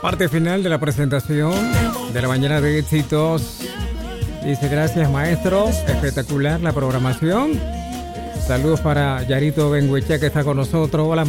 Parte final de la presentación de la mañana de éxitos. Dice, gracias maestro, espectacular la programación. Saludos para Yarito Benguechea que está con nosotros. Hola.